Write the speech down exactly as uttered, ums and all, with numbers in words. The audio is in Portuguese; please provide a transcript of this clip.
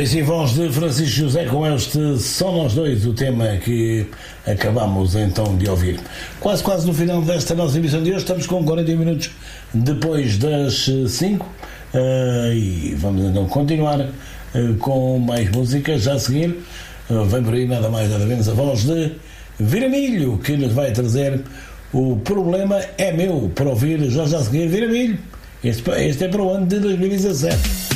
Foi sim, voz de Francisco José com este Só Nós Dois, o tema que acabamos então de ouvir. Quase, quase no final desta nossa emissão de hoje, estamos com quarenta minutos depois das cinco uh, e vamos então continuar uh, com mais música. Já a seguir, uh, vem por aí nada mais nada menos a voz de Viramilho, que nos vai trazer O Problema É Meu, para ouvir já já a seguir. Viramilho, este, este é para o ano de dois mil e dezassete.